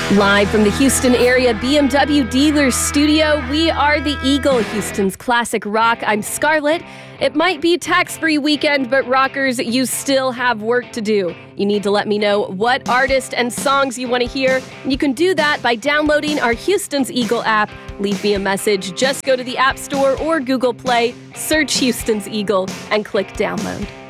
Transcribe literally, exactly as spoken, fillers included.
Live from the Houston area B M W Dealers Studio, we are the Eagle, Houston's classic rock. I'm Scarlett. It might be tax-free weekend, but rockers, you still have work to do. You need to let me know what artist and songs you want to hear. And you can do that by downloading our Houston's Eagle app. Leave me a message. Just go to the App Store or Google Play, search Houston's Eagle, and click download.